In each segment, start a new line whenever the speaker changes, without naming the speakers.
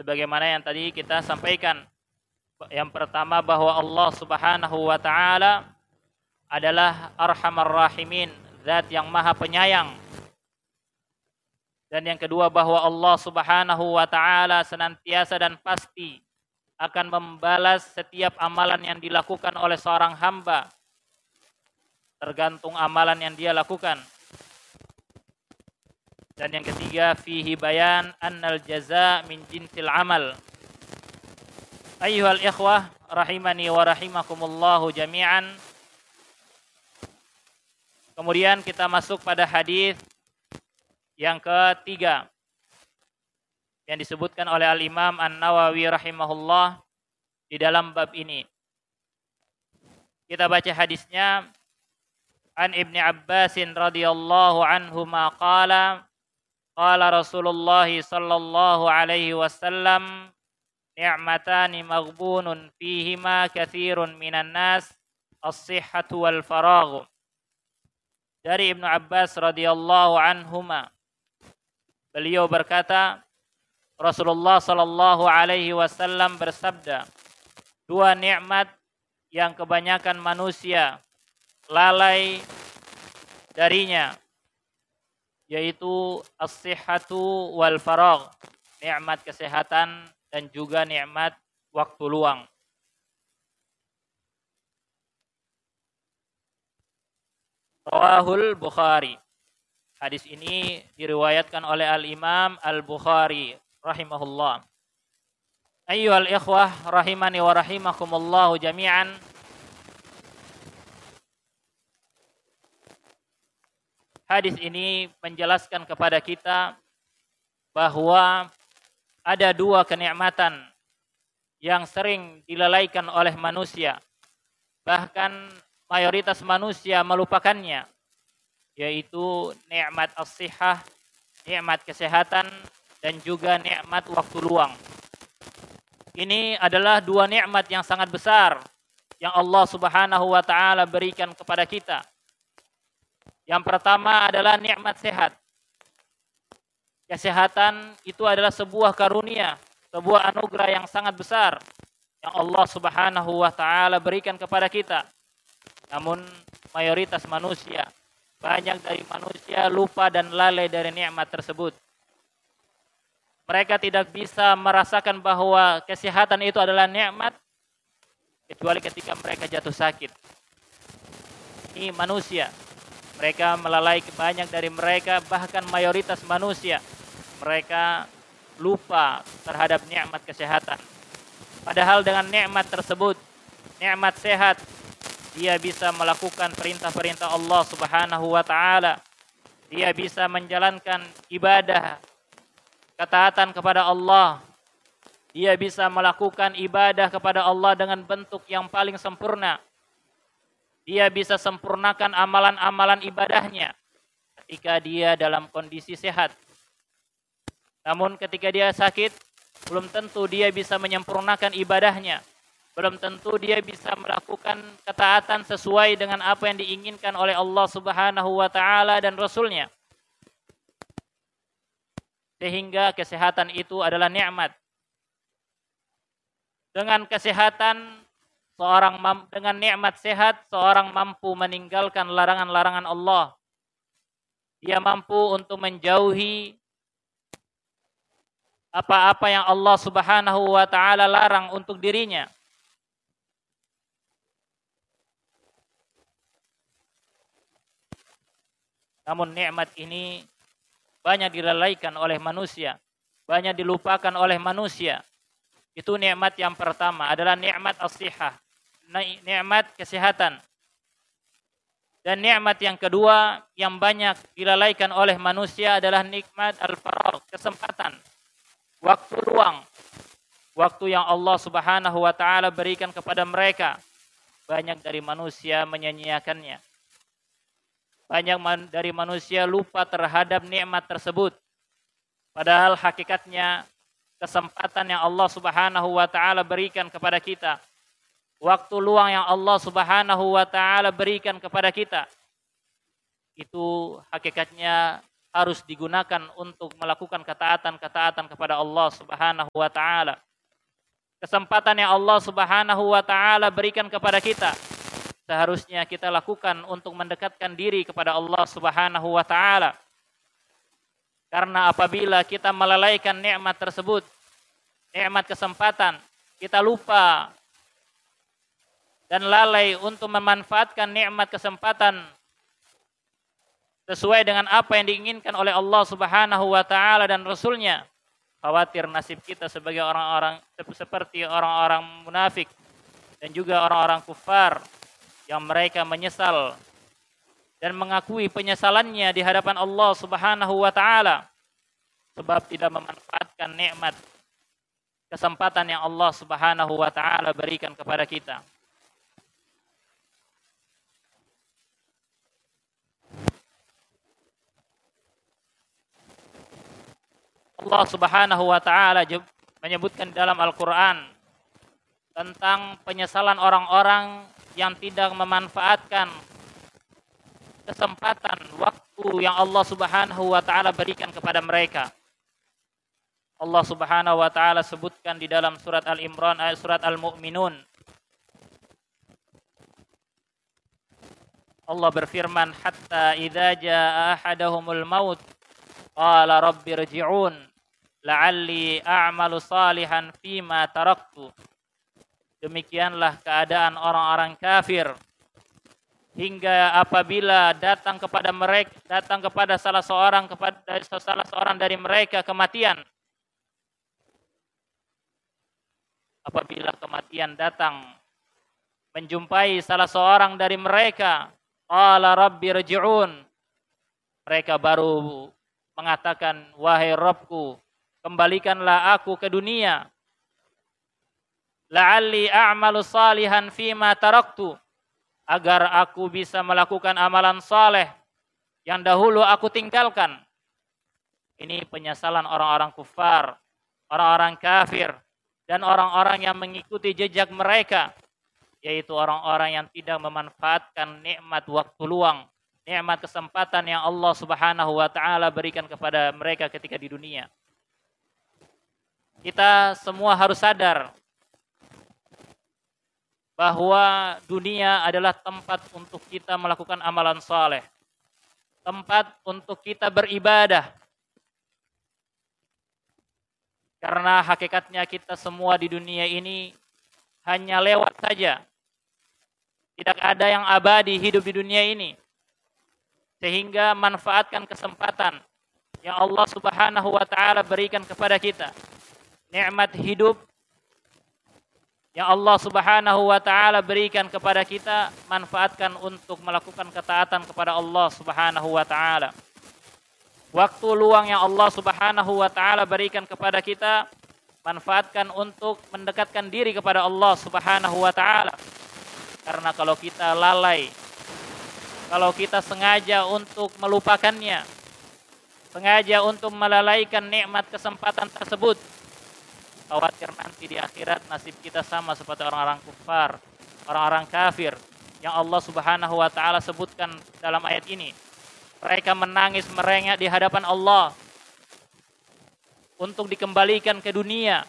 sebagaimana yang tadi kita sampaikan. Yang pertama bahwa Allah Subhanahu wa taala adalah Arhamar Rahimin, zat yang Maha Penyayang. Dan yang kedua bahwa Allah Subhanahu wa taala senantiasa dan pasti akan membalas setiap amalan yang dilakukan oleh seorang hamba, tergantung amalan yang dia lakukan. Dan yang ketiga, fihi bayan annal jaza min jinsil amal. Ayyuhal ikhwah rahimani wa rahimakumullahu jami'an. Kemudian kita masuk pada hadis yang ketiga yang disebutkan oleh Al-Imam An-Nawawi rahimahullah di dalam bab ini. Kita baca hadisnya. An Ibni Abbasin radhiyallahu anhuma qala qala Rasulullah sallallahu alaihi wasallam ni'matani maghbunun fihima katsirun minan nas as-sihhatu wal faragh. Dari Ibnu Abbas radhiyallahu anhuma, beliau berkata, Rasulullah sallallahu alaihi wasallam bersabda, dua nikmat yang kebanyakan manusia lalai darinya, yaitu as-sihhatu wal faragh, nikmat kesehatan dan juga nikmat waktu luang. Rawahul Bukhari. Hadis ini diriwayatkan oleh Al-Imam Al-Bukhari rahimahullah. Ayyuhal ikhwah rahimani wa rahimakumullahu jami'an. Hadis ini menjelaskan kepada kita bahwa ada dua kenikmatan yang sering dilalaikan oleh manusia. Bahkan mayoritas manusia melupakannya, yaitu nikmat as-sihah, nikmat kesehatan, dan juga nikmat waktu luang. Ini adalah dua nikmat yang sangat besar yang Allah Subhanahu wa taala berikan kepada kita. Yang pertama adalah nikmat sehat. Kesehatan itu adalah sebuah karunia, sebuah anugerah yang sangat besar yang Allah Subhanahu wa taala berikan kepada kita. Namun mayoritas manusia, banyak dari manusia lupa dan lalai dari nikmat tersebut. Mereka tidak bisa merasakan bahwa kesehatan itu adalah nikmat kecuali ketika mereka jatuh sakit. Ini manusia. Mereka melalaikan, banyak dari mereka, bahkan mayoritas manusia, mereka lupa terhadap nikmat kesehatan. Padahal dengan nikmat tersebut, nikmat sehat, dia bisa melakukan perintah-perintah Allah Subhanahu wa taala. Dia bisa menjalankan ibadah, ketaatan kepada Allah. Dia bisa melakukan ibadah kepada Allah dengan bentuk yang paling sempurna. Dia bisa sempurnakan amalan-amalan ibadahnya ketika dia dalam kondisi sehat. Namun ketika dia sakit, belum tentu dia bisa menyempurnakan ibadahnya. Belum tentu dia bisa melakukan ketaatan sesuai dengan apa yang diinginkan oleh Allah Subhanahu wa taala dan Rasul-Nya. Sehingga kesehatan itu adalah nikmat. Dengan kesehatan dengan nikmat sehat, seorang mampu meninggalkan larangan-larangan Allah. Dia mampu untuk menjauhi apa-apa yang Allah Subhanahu wa taala larang untuk dirinya. Namun nikmat ini banyak dilalaikan oleh manusia, banyak dilupakan oleh manusia. Itu nikmat yang pertama adalah nikmat as-sihah, nikmat kesehatan. Dan nikmat yang kedua yang banyak dilalaikan oleh manusia adalah nikmat al-faragh, kesempatan, waktu luang. Waktu yang Allah Subhanahu wa taala berikan kepada mereka. Banyak dari manusia menyia-nyiakannya. Banyak dari manusia lupa terhadap nikmat tersebut. Padahal hakikatnya kesempatan yang Allah Subhanahu wa taala berikan kepada kita, waktu luang yang Allah Subhanahu wa taala berikan kepada kita, itu hakikatnya harus digunakan untuk melakukan ketaatan-ketaatan kepada Allah Subhanahu wa taala. Kesempatan yang Allah Subhanahu wa taala berikan kepada kita seharusnya kita lakukan untuk mendekatkan diri kepada Allah Subhanahu wa taala. Karena apabila kita melalaikan nikmat tersebut, nikmat kesempatan, kita lupa dan lalai untuk memanfaatkan nikmat kesempatan sesuai dengan apa yang diinginkan oleh Allah Subhanahu wa taala dan Rasul-Nya. Khawatir nasib kita sebagai orang-orang seperti orang-orang munafik dan juga orang-orang kufar yang mereka menyesal dan mengakui penyesalannya di hadapan Allah Subhanahu wa taala sebab tidak memanfaatkan nikmat kesempatan yang Allah Subhanahu wa taala berikan kepada kita. Allah Subhanahu wa taala menyebutkan dalam Al-Qur'an tentang penyesalan orang-orang yang tidak memanfaatkan kesempatan waktu yang Allah Subhanahu wa taala berikan kepada mereka. Allah Subhanahu wa taala sebutkan di dalam surat Al-Imran ayat surat Al-Mu'minun. Allah berfirman, "Hatta idza jaa ahadahumul maut qala rabbirji'un la'alli a'malu salihan fima taraktu." Demikianlah keadaan orang-orang kafir hingga apabila datang kepada salah seorang dari mereka kematian. Apabila kematian datang menjumpai salah seorang dari mereka, qala rabbirji'un, mereka baru mengatakan, "Wahai Rabbku, kembalikanlah aku ke dunia. La'alli a'malu salihan fima taraktu, agar aku bisa melakukan amalan saleh yang dahulu aku tinggalkan." Ini penyesalan orang-orang kufar, orang-orang kafir, dan orang-orang yang mengikuti jejak mereka, yaitu orang-orang yang tidak memanfaatkan nikmat waktu luang, nikmat kesempatan yang Allah Subhanahu wa taala berikan kepada mereka ketika di dunia. Kita semua harus sadar bahwa dunia adalah tempat untuk kita melakukan amalan saleh, tempat untuk kita beribadah. Karena hakikatnya kita semua di dunia ini hanya lewat saja. Tidak ada yang abadi hidup di dunia ini. Sehingga manfaatkan kesempatan yang Allah Subhanahu wa taala berikan kepada kita. Nikmat hidup yang Allah Subhanahu wa taala berikan kepada kita, manfaatkan untuk melakukan ketaatan kepada Allah Subhanahu wa taala. Waktu luang yang Allah Subhanahu wa taala berikan kepada kita, manfaatkan untuk mendekatkan diri kepada Allah Subhanahu wa taala. Karena kalau kita lalai, kalau kita sengaja untuk melupakannya, sengaja untuk melalaikan nikmat kesempatan tersebut, khawatir nanti di akhirat nasib kita sama seperti orang-orang kufar, orang-orang kafir yang Allah Subhanahu wa taala sebutkan dalam ayat ini. Mereka menangis merengek di hadapan Allah untuk dikembalikan ke dunia.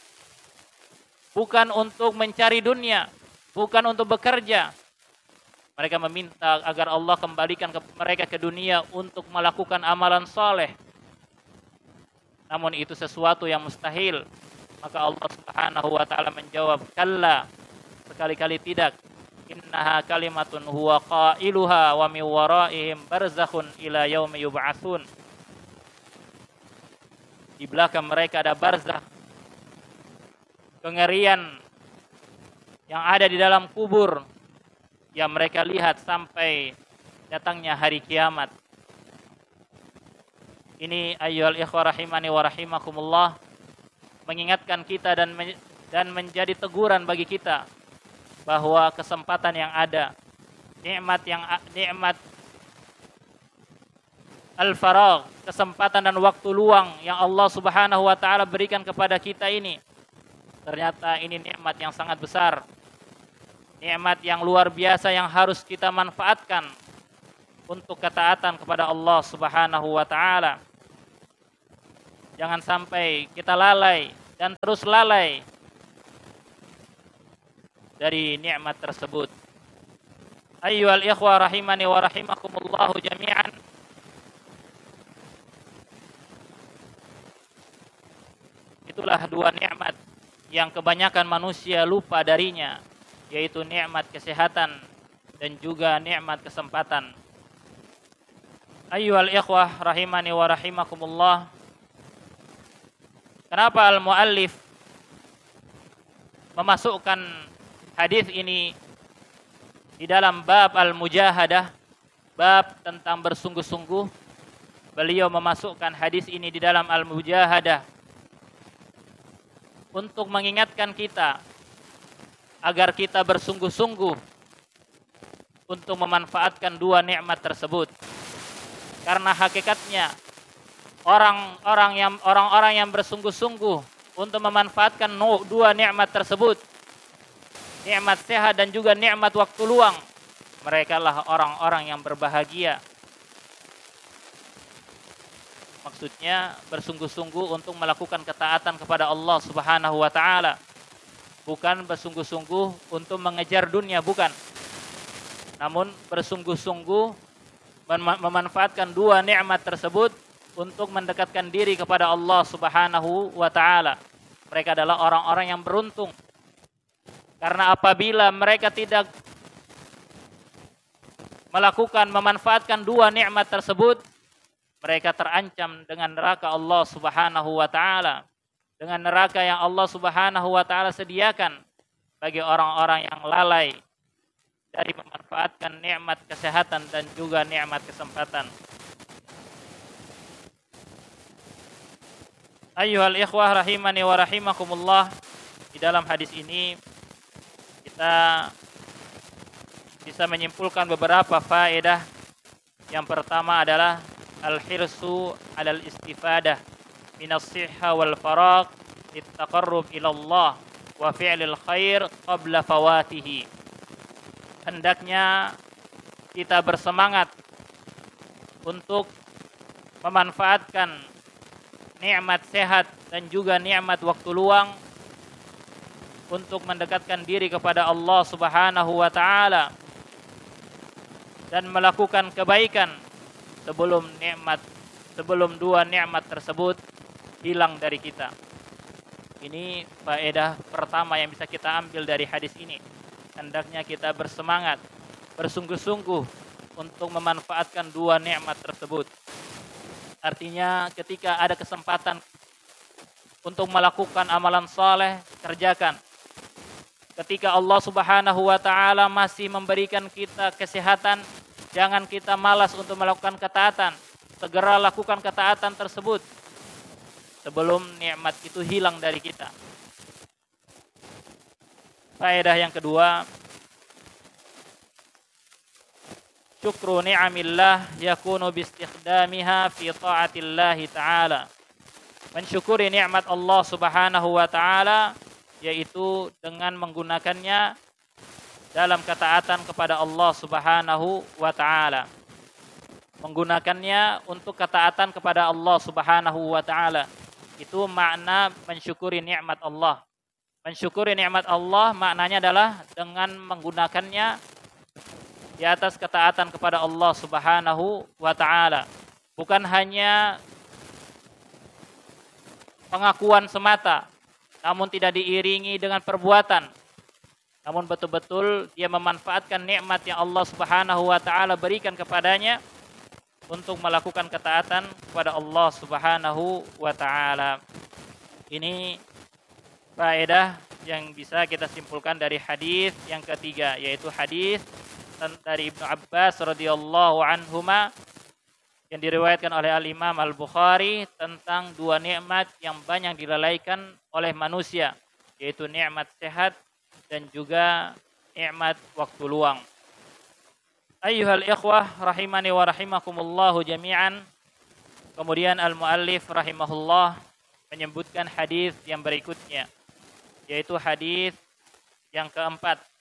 Bukan untuk mencari dunia, bukan untuk bekerja. Mereka meminta agar Allah kembalikan mereka ke dunia untuk melakukan amalan saleh. Namun itu sesuatu yang mustahil. Maka Allah Subhanahu wa taala menjawab, "Kalla, sekali-kali tidak. Innaha kalimatun huwa qailuha wa min waraihim barzakhun ila yaumi yub'atsun." Di belakang mereka ada barzakh, kengerian yang ada di dalam kubur yang mereka lihat sampai datangnya hari kiamat. Ini ayyuhal ikhwah rahimani wa rahimakumullah, mengingatkan kita dan menjadi teguran bagi kita bahwa kesempatan yang ada, nikmat al-faragh, kesempatan dan waktu luang yang Allah Subhanahu wa taala berikan kepada kita ini, ternyata ini nikmat yang sangat besar. Nikmat yang luar biasa yang harus kita manfaatkan untuk ketaatan kepada Allah Subhanahu wa taala. Jangan sampai kita lalai dan terus lalai dari nikmat tersebut. Ayyuhal ikhwah rahimani wa rahimakumullah jami'an. Itulah dua nikmat yang kebanyakan manusia lupa darinya, yaitu nikmat kesehatan dan juga nikmat kesempatan. Ayyuhal ikhwah rahimani wa rahimakumullah. Kenapa al-muallif memasukkan hadis ini di dalam bab al-mujahadah, bab tentang bersungguh-sungguh? Beliau memasukkan hadis ini di dalam al-mujahadah untuk mengingatkan kita agar kita bersungguh-sungguh untuk memanfaatkan dua nikmat tersebut. Karena hakikatnya orang-orang yang bersungguh-sungguh untuk memanfaatkan dua nikmat tersebut, nikmat sehat dan juga nikmat waktu luang, mereka lah orang-orang yang berbahagia. Maksudnya bersungguh-sungguh untuk melakukan ketaatan kepada Allah Subhanahu wa taala. Bukan bersungguh-sungguh untuk mengejar dunia, bukan. Namun bersungguh-sungguh memanfaatkan dua nikmat tersebut untuk mendekatkan diri kepada Allah Subhanahu wa taala. Mereka adalah orang-orang yang beruntung. Karena apabila mereka tidak memanfaatkan dua nikmat tersebut, mereka terancam dengan neraka Allah Subhanahu wa taala, dengan neraka yang Allah Subhanahu wa taala sediakan bagi orang-orang yang lalai dari memanfaatkan nikmat kesehatan dan juga nikmat kesempatan. Ayyuhal ikhwah rahimani wa rahimakumullah. Di dalam hadis ini kita bisa menyimpulkan beberapa faedah. Yang pertama adalah al-hirsu 'alal istifadah minas sihha wal faragh littaqarrub ila Allah wa fi'lil khair qabla fawatihi. Hendaknya kita bersemangat untuk memanfaatkan nikmat sehat dan juga nikmat waktu luang untuk mendekatkan diri kepada Allah Subhanahu wa taala dan melakukan kebaikan sebelum dua nikmat tersebut hilang dari kita. Ini faedah pertama yang bisa kita ambil dari hadis ini. Hendaknya kita bersemangat, bersungguh-sungguh untuk memanfaatkan dua nikmat tersebut. Artinya ketika ada kesempatan untuk melakukan amalan saleh, kerjakan. Ketika Allah Subhanahu wa taala masih memberikan kita kesehatan, jangan kita malas untuk melakukan ketaatan. Segera lakukan ketaatan tersebut sebelum nikmat itu hilang dari kita. Faedah yang kedua, syukru ni'amillah yakunu bistikhdamiha fi ta'atillahi ta'ala. Mensyukuri nikmat Allah Subhanahu wa taala yaitu dengan menggunakannya dalam ketaatan kepada Allah Subhanahu wa taala. Menggunakannya untuk ketaatan kepada Allah Subhanahu wa taala. Itu makna mensyukuri nikmat Allah. Mensyukuri nikmat Allah maknanya adalah dengan menggunakannya di atas ketaatan kepada Allah Subhanahu wa taala. Bukan hanya pengakuan semata, namun tidak diiringi dengan perbuatan. Namun betul-betul dia memanfaatkan nikmat yang Allah Subhanahu wa taala berikan kepadanya untuk melakukan ketaatan kepada Allah Subhanahu wa taala. Ini faedah yang bisa kita simpulkan dari hadis yang ketiga, yaitu hadis dari Ibnu Abbas radhiyallahu anhuma yang diriwayatkan oleh Al-Imam Al-Bukhari tentang dua nikmat yang banyak dilalaikan oleh manusia, yaitu nikmat sehat dan juga nikmat waktu luang. Ayyuhal ikhwah rahimani wa rahimakumullahu jami'an. Kemudian al-muallif rahimahullah menyebutkan hadis yang berikutnya, yaitu hadis yang keempat